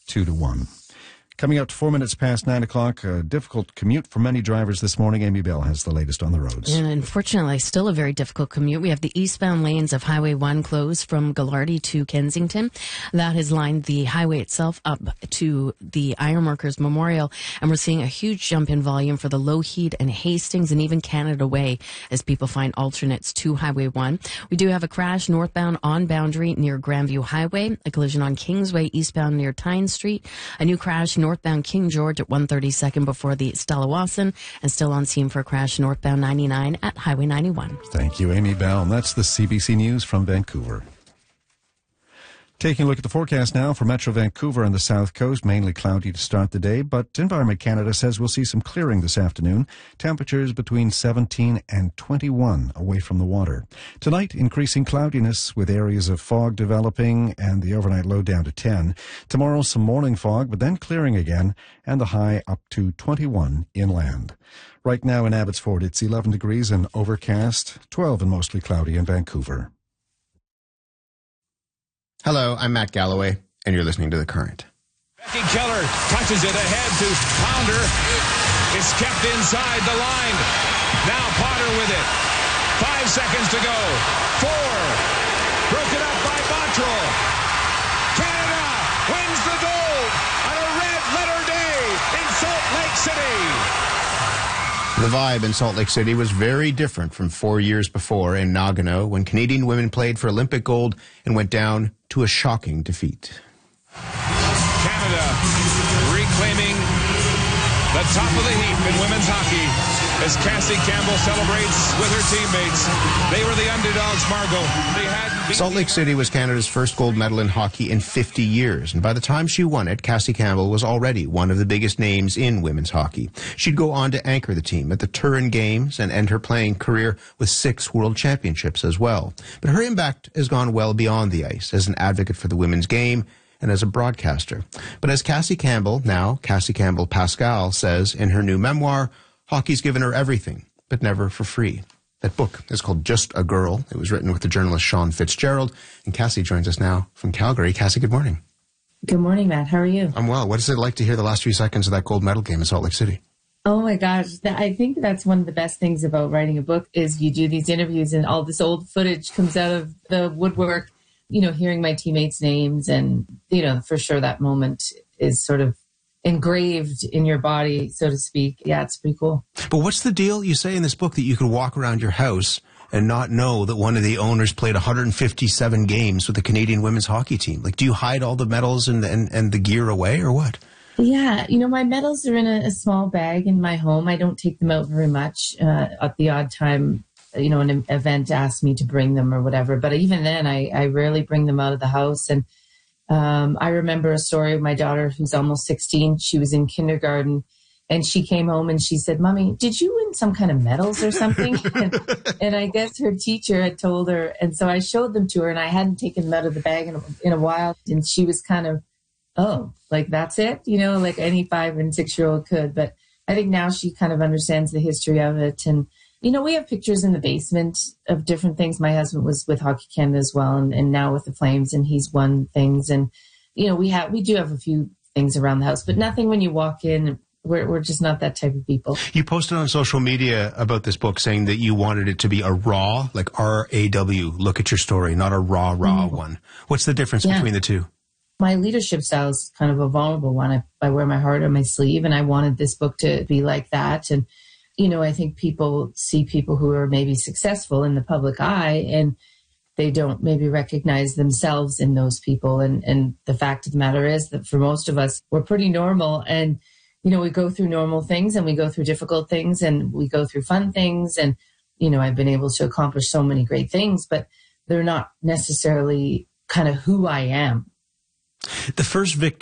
2-1. Coming up to 4 minutes past 9 o'clock, a difficult commute for many drivers this morning. Amy Bell has the latest on the roads. And unfortunately, still a very difficult commute. We have the eastbound lanes of Highway 1 closed from Gallardi to Kensington. That has lined the highway itself up to the Ironworkers Memorial. And we're seeing a huge jump in volume for the Lougheed and Hastings and even Canada Way as people find alternates to Highway 1. We do have a crash northbound on Boundary near Grandview Highway, a collision on Kingsway eastbound near Tyne Street, a new crash northbound King George at 132nd before the Stella Wasson, and still on scene for a crash northbound 99 at Highway 91. Thank you, Amy Bell. And that's the CBC News from Vancouver. Taking a look at the forecast now for Metro Vancouver and the South Coast, mainly cloudy to start the day, but Environment Canada says we'll see some clearing this afternoon. Temperatures between 17 and 21 away from the water. Tonight, increasing cloudiness with areas of fog developing and the overnight low down to 10. Tomorrow, some morning fog, but then clearing again and the high up to 21 inland. Right now in Abbotsford, it's 11 degrees and overcast, 12 and mostly cloudy in Vancouver. Hello, I'm Matt Galloway, and you're listening to The Current. Becky Keller touches it ahead to Pounder. It's kept inside the line. Now Potter with it. 5 seconds to go. 4. Broken up by Bottrell. Canada wins the gold on a red-letter day in Salt Lake City. The vibe in Salt Lake City was very different from 4 years before in Nagano when Canadian women played for Olympic gold and went down to a shocking defeat. Canada reclaiming the top of the heap in women's hockey as Cassie Campbell celebrates with her teammates. They were the underdogs, Margot. Salt Lake City was Canada's first gold medal in hockey in 50 years, and by the time she won it, Cassie Campbell was already one of the biggest names in women's hockey. She'd go on to anchor the team at the Turin Games and end her playing career with 6 world championships as well. But her impact has gone well beyond the ice as an advocate for the women's game and as a broadcaster. But as Cassie Campbell, now Cassie Campbell Pascal, says in her new memoir, hockey's given her everything, but never for free. That book is called Just a Girl. It was written with the journalist Sean Fitzgerald, and Cassie joins us now from Calgary. Cassie, good morning. Good morning, Matt. How are you? I'm well. What is it like to hear the last few seconds of that gold medal game in Salt Lake City? Oh my gosh. I think that's one of the best things about writing a book is you do these interviews and all this old footage comes out of the woodwork, you know, hearing my teammates' names and, you know, for sure that moment is sort of engraved in your body, so to speak. Yeah, it's pretty cool. But what's the deal? You say in this book that you could walk around your house and not know that one of the owners played 157 games with the Canadian women's hockey team. Like, do you hide all the medals and the gear away or what? Yeah, you know, my medals are in a small bag in my home. I don't take them out very much. At the odd time, you know, an event asks me to bring them or whatever. But even then, I rarely bring them out of the house. And I remember a story of my daughter who's almost 16. She was in kindergarten and she came home and she said, "Mommy, did you win some kind of medals or something?" and I guess her teacher had told her. And so I showed them to her and I hadn't taken them out of the bag in a while. And she was kind of, oh, like that's it? You know, like any 5 and 6-year-old could. But I think now she kind of understands the history of it. And, you know, we have pictures in the basement of different things. My husband was with Hockey Canada as well, and now with the Flames, and he's won things. And, you know, we do have a few things around the house, but nothing when you walk in. We're just not that type of people. You posted on social media about this book saying that you wanted it to be a raw, like R-A-W, look at your story, not a raw one. What's the difference between the two? My leadership style is kind of a vulnerable one. I wear my heart on my sleeve, and I wanted this book to be like that. And, you know, I think people see people who are maybe successful in the public eye, and they don't maybe recognize themselves in those people. And the fact of the matter is that for most of us, we're pretty normal. And, you know, we go through normal things and we go through difficult things and we go through fun things. And, you know, I've been able to accomplish so many great things, but they're not necessarily kind of who I am. The first victory